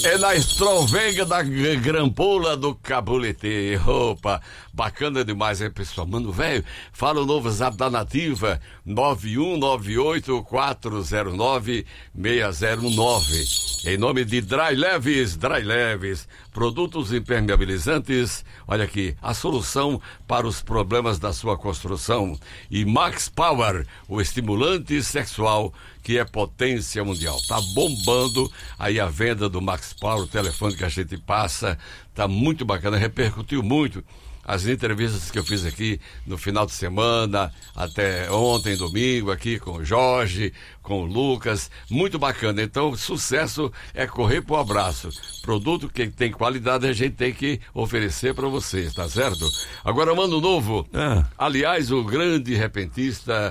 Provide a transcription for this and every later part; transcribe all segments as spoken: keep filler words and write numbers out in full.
É na estrovenga da g- grampola do Cabulete. Opa, bacana demais, hein, pessoal? Mano, velho, fala o novo zap da Nativa, nove um nove oito quatro zero nove seis zero nove. Em nome de Dry Leves, Dry Leves, produtos impermeabilizantes, olha aqui, a solução para os problemas da sua construção. E Max Power, o estimulante sexual que é potência mundial. Tá bombando aí a venda do Max Power, o telefone que a gente passa, tá muito bacana, repercutiu muito. As entrevistas que eu fiz aqui no final de semana, até ontem, domingo, aqui com o Jorge, com o Lucas, muito bacana. Então, sucesso é correr pro abraço. Produto que tem qualidade a gente tem que oferecer para vocês, tá certo? Agora, Mano Novo, É. aliás, o grande repentista,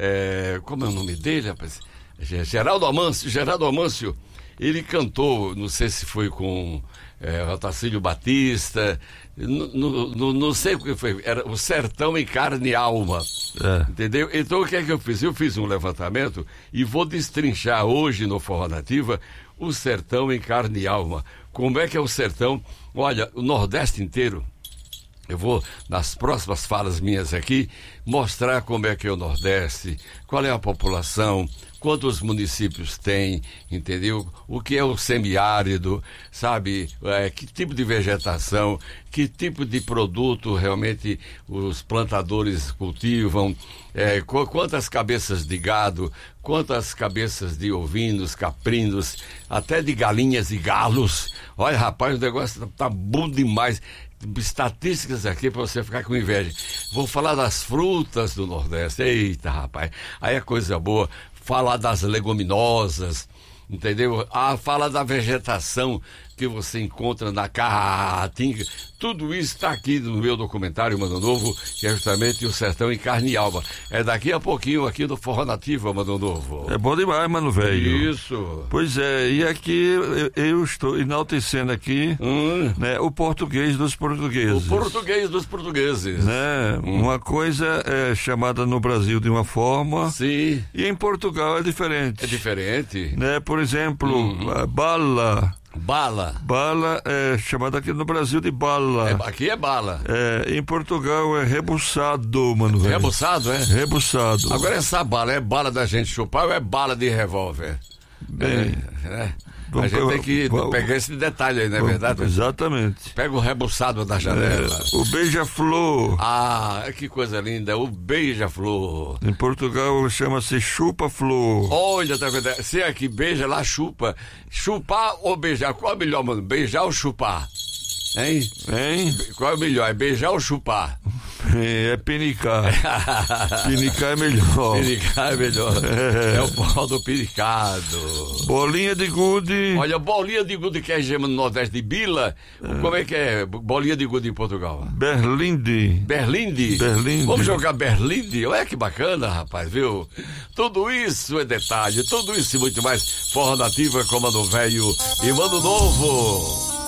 é, como é o nome dele, rapaz? Geraldo Amâncio, Geraldo Amâncio, ele cantou, não sei se foi com é, Otacílio Batista, n- n- n- não sei o que foi, era o Sertão em Carne e Alma, É. entendeu? Então o que é que eu fiz? Eu fiz um levantamento e vou destrinchar hoje no Forró Nativa o Sertão em Carne e Alma. Como é que é o sertão? Olha, o Nordeste inteiro. Eu vou, nas próximas falas minhas aqui, mostrar como é que é o Nordeste, qual é a população, quantos municípios tem, entendeu? O que é o semiárido, sabe? É, que tipo de vegetação, que tipo de produto realmente os plantadores cultivam, é, qu- quantas cabeças de gado, quantas cabeças de ovinos, caprinos, até de galinhas e galos. Olha, rapaz, o negócio tá, tá bom demais. Estatísticas aqui para você ficar com inveja. Vou falar das frutas do Nordeste. Eita, rapaz, aí é coisa boa. Falar das leguminosas, entendeu? Ah, fala da vegetação que você encontra na Caatinga. Tudo isso está aqui no meu documentário, Mano Novo, que é justamente o Sertão em Carne e Alma. É daqui a pouquinho aqui do Forró Nativa, Mano Novo. É bom demais, mano, velho. Isso. Pois é, e aqui eu, eu estou enaltecendo aqui, Hum. né, o português dos O portugueses. português dos portugueses. Né? Uma coisa é chamada no Brasil de uma forma Sim, e em Portugal é diferente. é diferente. Né? Por exemplo, a bala. Bala. Bala é chamada aqui no Brasil de bala. É, aqui é bala. É, em Portugal é rebuçado, mano, velho. Rebuçado, é? Rebuçado. Agora essa bala, é bala da gente chupar ou é bala de revólver? Bem, É, né? A vamos gente pe- tem que vamos- pegar esse detalhe aí, não é vamos- verdade? Exatamente. Pega o rebuçado da janela. É, o beija-flor. Ah, que coisa linda, o beija-flor. Em Portugal chama-se chupa-flor. Olha, tá vendo? Se é aqui beija, lá chupa. Chupar ou beijar? Qual é melhor, mano? Beijar ou chupar? Hein? Hein? Qual é melhor? É beijar ou chupar? É pinicar. Pinicar é melhor. Piricar é melhor. É, o pau do piricado. Bolinha de gude. Olha, bolinha de gude que é gema no Nordeste de Bila. Como é que é bolinha de gude em Portugal? Berlinde. Berlinde. Berlinde. Vamos jogar Berlinde? Olha que bacana, rapaz, viu? Tudo isso é detalhe, tudo isso e muito mais. Forró Nativa, Comando Velho e Mano Novo.